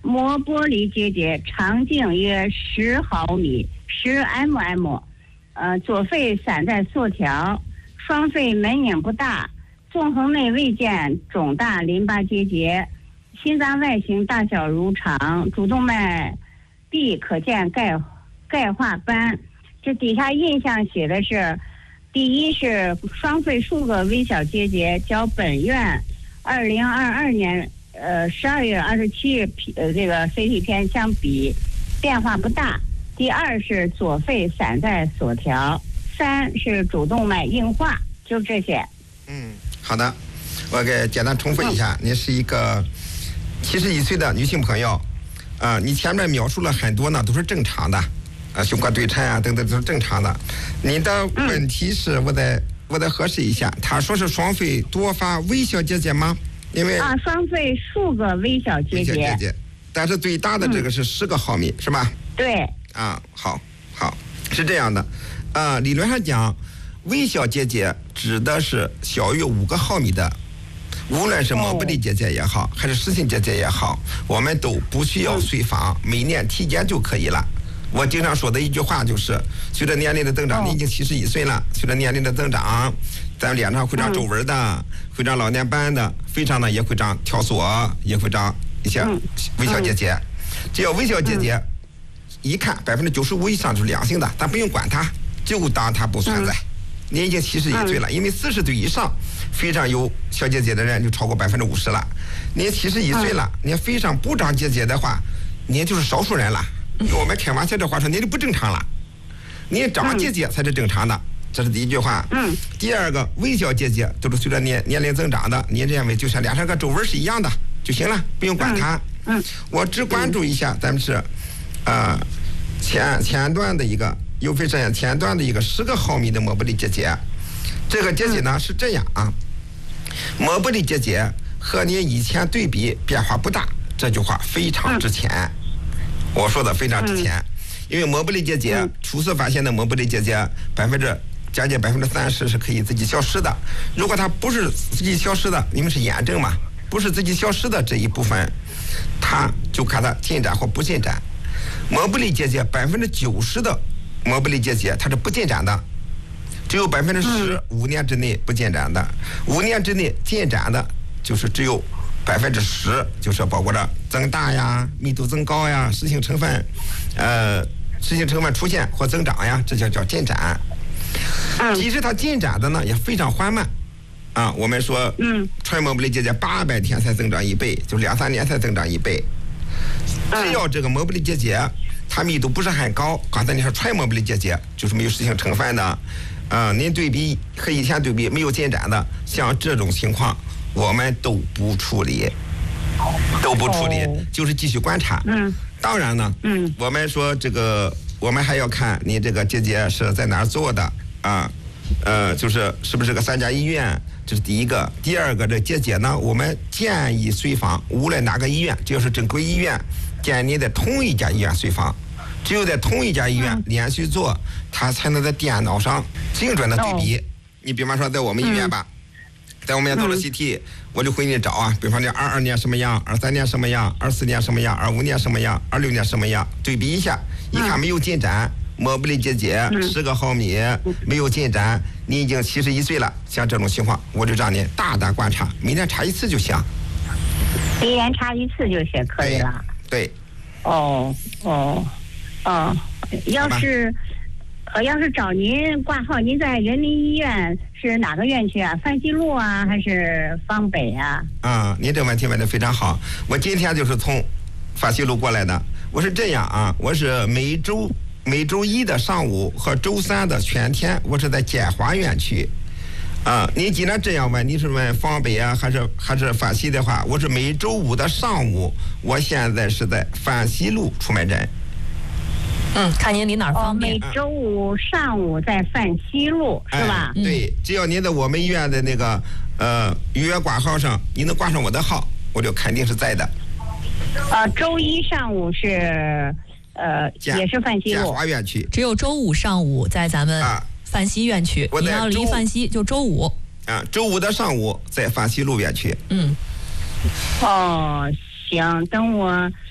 磨玻璃结节，长径约10毫米，10 mm，左肺散在缩条，双肺门影不大，纵横内未见肿大淋巴结节，心脏外形大小如常，主动脉壁可见钙化斑。这底下印象写的是，第一是双肺数个微小结节，较本院2022年12月27日这个 CT 片相比变化不大。第二是左肺散在锁条，三是主动脉硬化，就这些。 好的，我给简单重复一下，您是一个71岁的女性朋友，你前面描述了很多呢，都是正常的。胸廓对称啊，等等都是正常的。你的问题是，我再核实一下，他说是双肺多发微小结节吗？因为双肺数个微小结节， 但是最大的这个是10个毫米，是吧？ 对。 好，是这样的。理论上讲，微小结节指的是小于5个毫米的，无论是磨玻璃结节也好，还是实心结节也好，我们都不需要随访，每年体检就可以了。我经常说的一句话就是，随着年龄的增长，你已经71岁了，随着年龄的增长，咱脸上会长皱纹的，会长老年斑的，肺上呢也会长条索，也会长一些微小结节。只要微小结节，一看95%以上就是良性的，咱不用管它，就当它不存在。你已经71岁了，因为40岁以上肺上有小结节的人就超过50%了。你71岁了，你肺上不长结节的话，你就是少数人了。我们开玩笑的话说，你就不正常了，你长结节才是正常的，这是第一句话。第二个，微小结节都是随着年龄增长的，你认为就像脸上个皱纹是一样的就行了，不用管它。我只关注一下咱们是前端的一个右肺上前端的一个10个毫米的磨玻璃结节。这个结节呢是这样啊，磨玻璃结节和你以前对比变化不大，这句话非常值钱。我说的非常值钱，因为磨玻璃结节初次发现的磨玻璃结节将近30%是可以自己消失的。如果它不是自己消失的，因为是炎症嘛，不是自己消失的这一部分，它就看它进展或不进展。磨玻璃结节90%的磨玻璃结节它是不进展的，只有10%5年之内不进展的，5年之内进展的就是只有10%，就是包括着增大呀、密度增高呀、实性成分出现或增长呀，这叫进展。即使它进展的呢也非常缓慢啊。我们说，纯磨玻璃结节800天才增长1倍，就2-3年才增长1倍。只要这个磨玻璃结节它密度不是很高，刚才你说纯磨玻璃结节就是没有实性成分的，您对比和以前对比没有进展的，像这种情况我们都不处理，就是继续观察。当然呢，我们说这个，我们还要看你这个结节是在哪儿做的啊，就是是不是个3家医院，这是第一个。第二个，这结节呢，我们建议随访，无论哪个医院，只要是正规医院，建议在同一家医院随访。只有在同一家医院连续做，它才能在电脑上精准的对比。你比方说在我们医院吧。在我们也做了 CT， 我就回你找啊，比方说22年什么样，23年什么样，24年什么样，25年什么样，26年什么样，对比一下，一看没有进展，磨玻璃结节10个毫米没有进展，你已经71岁了，像这种情况，我就让你大胆观察，每年查1次就行。 1年查1次就行，可以了。 对。 要是找您挂号，您在人民医院是哪个院区啊？范西路啊，还是方北啊？ 您这个问题问得非常好。我今天就是从范西路过来的。我是这样啊，我是每周1的上午和周3的全天，我是在建华院区。您既然这样问，你是问方北啊，还是范西的话，我是每周5的上午，我现在是在范西路出门诊。 看您离哪儿方便。 每周5上午在范西路，是吧？ 对，只要您在我们医院的那个预约挂号上，你能挂上我的号，我就肯定是在的。 周1上午是也是范西路。 建华院区。 只有周5上午在咱们范西院区。你要离范西就周5。 周5的上午在范西路院区。 行，等我